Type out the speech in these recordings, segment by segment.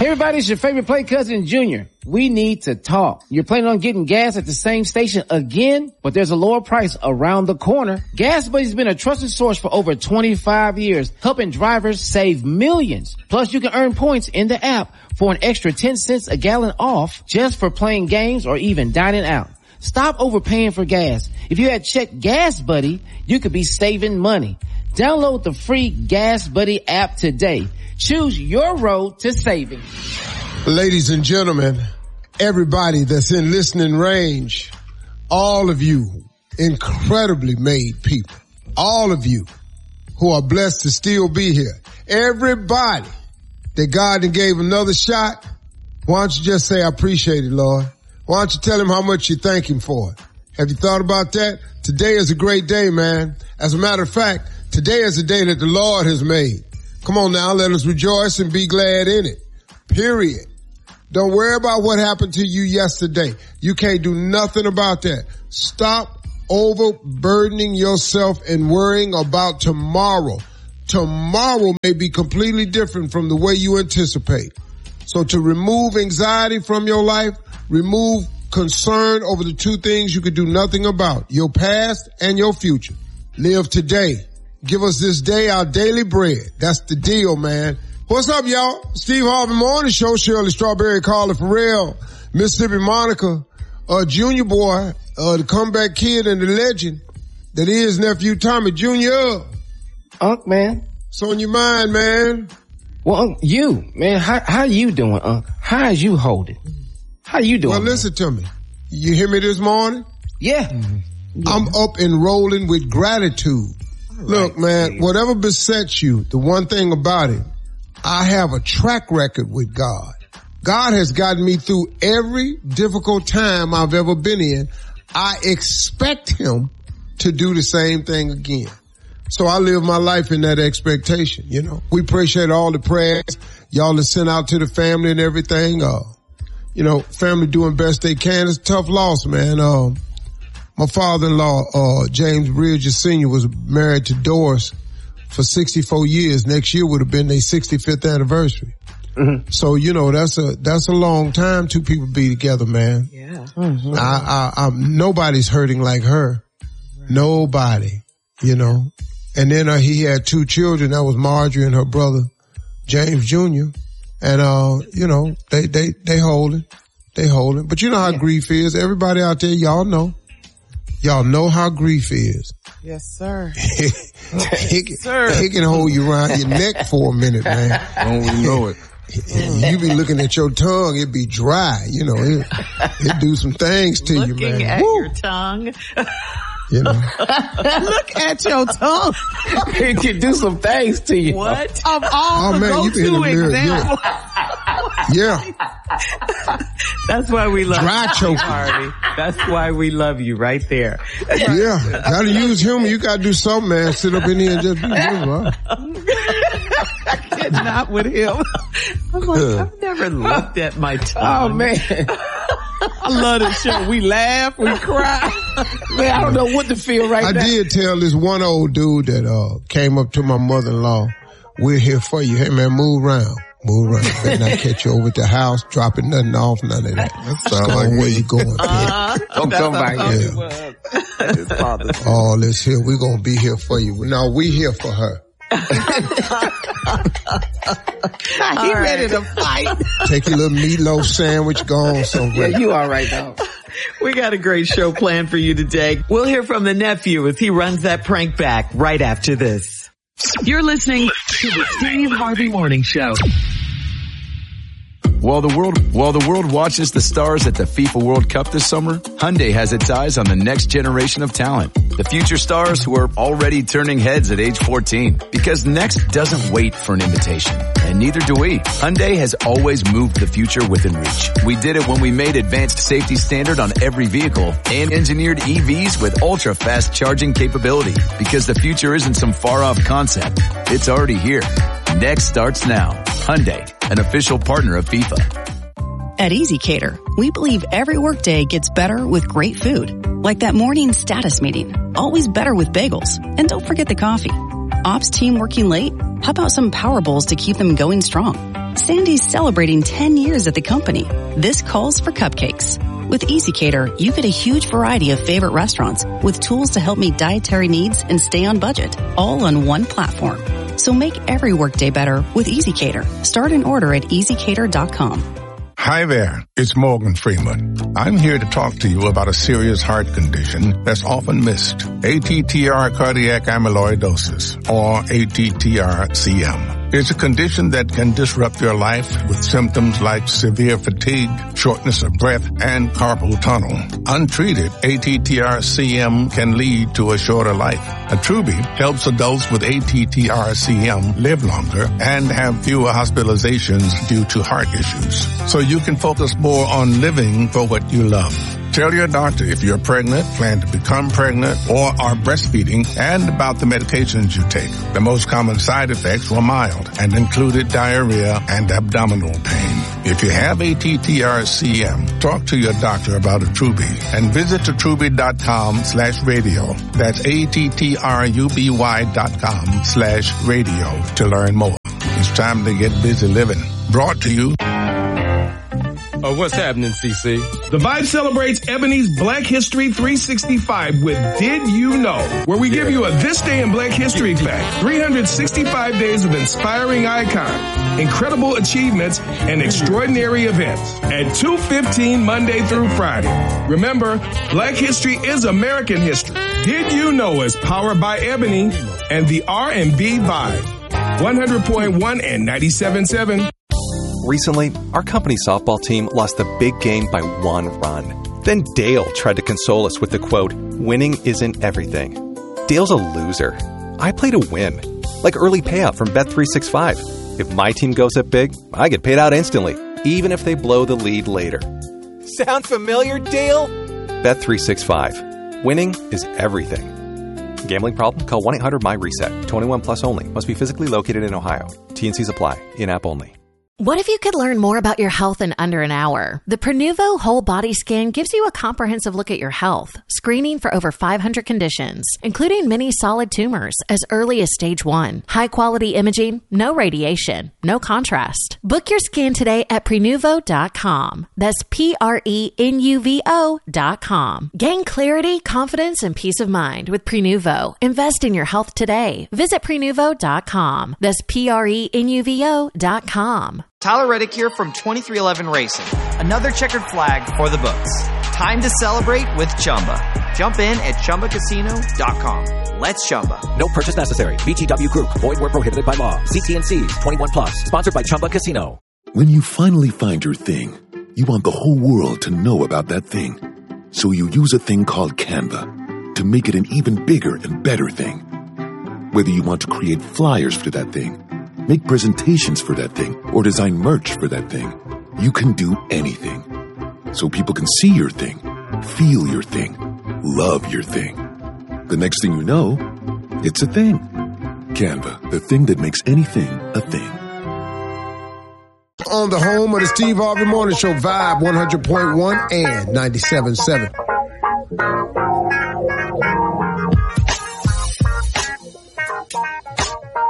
Hey everybody, it's your favorite play cousin, Junior. We need to talk. You're planning on getting gas at the same station again, but there's a lower price around the corner. Gas Buddy's been a trusted source for over 25 years, helping drivers save millions. Plus, you can earn points in the app for an extra 10 cents a gallon off just for playing games or even dining out. Stop overpaying for gas. If you had checked Gas Buddy, you could be saving money. Download the free Gas Buddy app today. Choose your road to saving. Ladies and gentlemen, everybody that's in listening range, all of you incredibly made people, all of you who are blessed to still be here, everybody that God done gave another shot, why don't you just say, I appreciate it, Lord? Why don't you tell him how much you thank him for it? Have you thought about that? Today is a great day, man. As a matter of fact, today is a day that the Lord has made. Come on now, let us rejoice and be glad in it. Period. Don't worry about what happened to you yesterday. You can't do nothing about that. Stop overburdening yourself and worrying about tomorrow. Tomorrow may be completely different from the way you anticipate. So to remove anxiety from your life, remove concern over the two things you could do nothing about, your past and your future. Live today. Give us this day our daily bread. That's the deal, man. What's up, y'all? Steve Harvey Morning Show, Shirley Strawberry, Carla Farrell, Mississippi Monica, Junior Boy, the comeback kid and the legend that is nephew Tommy Jr. Unc, man. What's on your mind, man? Well, Unc, you, man, how you doing, Unc? How is you holding? How you doing? Well, listen to me. You hear me this morning? Yeah. I'm up and rolling with gratitude. Look, man, whatever besets you, the one thing about it, I have a track record with God. God has gotten me through every difficult time I've ever been in. I expect him to do the same thing again. So I live my life in that expectation, you know. We appreciate all the prayers y'all have sent out to the family and everything. You know, family doing best they can. It's a tough loss, man. My father-in-law, James Bridges Sr. was married to Doris for 64 years. Next year would have been their 65th anniversary. Mm-hmm. So, you know, that's a long time two people be together, man. Yeah. Mm-hmm. Nobody's hurting like her. Right. Nobody, you know. And then he had two children. That was Marjorie and her brother, James Jr. And, you know, they holding. They holding. But you know how grief is. Everybody out there, y'all know. Y'all know how grief is. Yes, sir. It can hold you around your neck for a minute, man. Don't we know it? You be looking at your tongue, it be dry. You know, it do some things to you, man. Looking at your tongue. You know. Look at your tongue. It can do some things to you. What? Of all the go-to examples. Yeah. That's why we love Dry choking. Harvey. That's why we love you right there. Yeah. Gotta use humor. You gotta do something, man. Sit up in here and just be humor. Not with him. I'm like, I've never looked at my tongue. Oh, man. I love this show. We laugh, we cry. Man, I don't know what to feel now. I did tell this one old dude that came up to my mother-in-law, we're here for you. Hey, man, move around. Move around. Better not catch you over at the house, dropping nothing off, none of that. Sound like where you going. Don't come back here. All this here, we're going to be here for you. No, we here for her. He ready to fight. Take your little meatloaf sandwich, go on somewhere. Yeah, you all right, dog. We got a great show planned for you today. We'll hear from the nephew as he runs that prank back right after this. You're listening to the Steve Harvey Morning Show. While the world watches the stars at the FIFA World Cup this summer, Hyundai has its eyes on the next generation of talent. The future stars who are already turning heads at age 14. Because next doesn't wait for an invitation. And neither do we. Hyundai has always moved the future within reach. We did it when we made advanced safety standard on every vehicle and engineered EVs with ultra-fast charging capability. Because the future isn't some far-off concept. It's already here. Next starts now. Hyundai, an official partner of FIFA. At EasyCater, we believe every workday gets better with great food. Like that morning status meeting. Always better with bagels. And don't forget the coffee. Ops team working late? How about some Power Bowls to keep them going strong? Sandy's celebrating 10 years at the company. This calls for cupcakes. With EasyCater, you get a huge variety of favorite restaurants with tools to help meet dietary needs and stay on budget, all on one platform. So make every workday better with EasyCater. Start an order at easycater.com. Hi there, it's Morgan Freeman. I'm here to talk to you about a serious heart condition that's often missed. ATTR cardiac amyloidosis, or ATTR-CM. It's a condition that can disrupt your life with symptoms like severe fatigue, shortness of breath, and carpal tunnel. Untreated, ATTR-CM can lead to a shorter life. Attruby helps adults with ATTR-CM live longer and have fewer hospitalizations due to heart issues. So you can focus more on living for what you love. Tell your doctor if you're pregnant, plan to become pregnant, or are breastfeeding, and about the medications you take. The most common side effects were mild and included diarrhea and abdominal pain. If you have ATTR-CM, talk to your doctor about Attruby and visit attruby.com/radio. That's ATTRUBY.com/radio to learn more. It's time to get busy living. Brought to you. What's happening, CC? The Vibe celebrates Ebony's Black History 365 with Did You Know? Where we give you a This Day in Black History fact. 365 days of inspiring icons, incredible achievements, and extraordinary events. At 2:15 Monday through Friday. Remember, Black History is American history. Did You Know is powered by Ebony and the R&B Vibe. 100.1 and 97.7. Recently, our company softball team lost the big game by 1 run. Then Dale tried to console us with the quote, "Winning isn't everything." Dale's a loser. I play to win. Like early payout from Bet365. If my team goes up big, I get paid out instantly, even if they blow the lead later. Sound familiar, Dale? Bet365. Winning is everything. Gambling problem? Call 1-800-MY-RESET. 21 plus only. Must be physically located in Ohio. T&Cs apply. In-app only. What if you could learn more about your health in under an hour? The Prenuvo Whole Body Scan gives you a comprehensive look at your health, screening for over 500 conditions, including many solid tumors as early as stage 1. High-quality imaging, no radiation, no contrast. Book your scan today at Prenuvo.com. That's Prenuvo.com. Gain clarity, confidence, and peace of mind with Prenuvo. Invest in your health today. Visit Prenuvo.com. That's Prenuvo.com. Tyler Reddick here from 2311 Racing. Another checkered flag for the books. Time to celebrate with Chumba. Jump in at ChumbaCasino.com. Let's Chumba. No purchase necessary. VGW Group. Void where prohibited by law. See T&Cs. 21 plus. Sponsored by Chumba Casino. When you finally find your thing, you want the whole world to know about that thing. So you use a thing called Canva to make it an even bigger and better thing. Whether you want to create flyers for that thing, make presentations for that thing, or design merch for that thing, you can do anything. So people can see your thing, feel your thing, love your thing. The next thing you know, it's a thing. Canva, the thing that makes anything a thing. On the home of the Steve Harvey Morning Show, Vibe 100.1 and 97.7.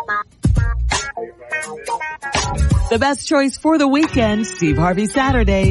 The best choice for the weekend, Steve Harvey Saturdays.